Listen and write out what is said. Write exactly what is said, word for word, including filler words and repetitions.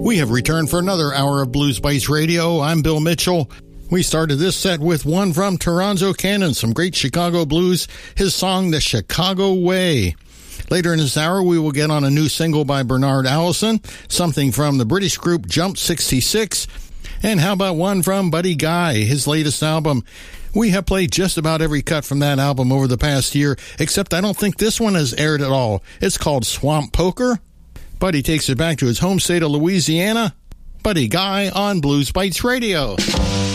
We have returned for another hour of Blues Bites Radio. I'm Bill Mitchell. We started this set with one from Toronzo Cannon, some great Chicago blues, his song, The Chicago Way. Later in this hour, we will get on a new single by Bernard Allison, something from the British group Jump sixty-six, and how about one from Buddy Guy, his latest album. We have played just about every cut from that album over the past year, except I don't think this one has aired at all. It's called Swamp Poker. Buddy takes it back to his home state of Louisiana. Buddy Guy on Blues Bites Radio.